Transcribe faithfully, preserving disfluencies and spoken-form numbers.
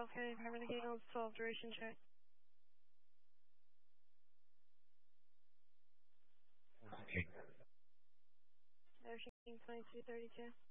Charles County Department of Gales, twelve, duration check. Okay. Ocean twenty-two thirty-two.